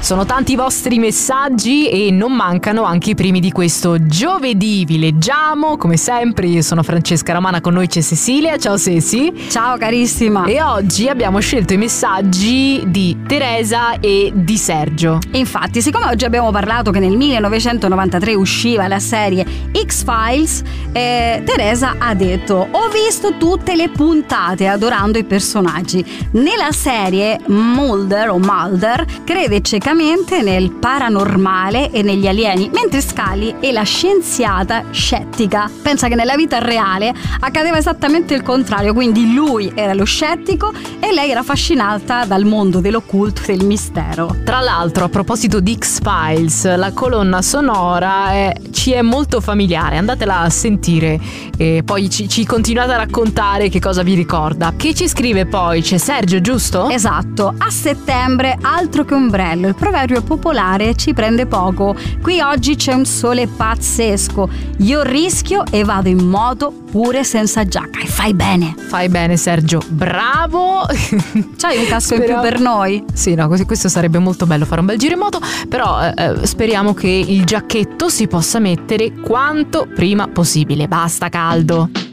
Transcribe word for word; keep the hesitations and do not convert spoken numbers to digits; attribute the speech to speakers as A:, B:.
A: Sono tanti i vostri messaggi e non mancano anche i primi di questo giovedì. Vi leggiamo, come sempre. Io sono Francesca Romana, con noi c'è Cecilia. Ciao Ceci.
B: Ciao carissima.
A: E oggi abbiamo scelto i messaggi di Teresa e di Sergio.
B: Infatti, siccome oggi abbiamo parlato che nel millenovecentonovantatré usciva la serie X-Files, eh, Teresa ha detto: ho visto tutte le puntate adorando i personaggi. Nella serie Mulder o Mulder crede ciecamente nel paranormale e negli alieni, mentre Scully è la scienziata scettica. Pensa che nella vita reale accadeva esattamente il contrario, quindi lui era lo scettico e lei era affascinata dal mondo dell'occulto e del mistero.
A: Tra l'altro, a proposito di X-Files, la colonna sonora è, ci è molto familiare, andatela a sentire e poi ci, ci continuate a raccontare che cosa vi ricorda. Chi ci scrive poi? C'è Sergio, giusto?
B: Esatto, a settembre altro che ombrello, il proverbio popolare ci prende poco. Qui oggi c'è un sole pazzesco, io rischio e vado in moto pure senza giacca, e fai bene.
A: Fai bene Sergio, bravo.
B: C'hai un casco
A: Spero...
B: in più per noi?
A: Sì, no, così questo sarebbe molto bello, fare un bel giro in moto, però eh, speriamo che il giacchetto si possa mettere quanto prima possibile, basta caldo.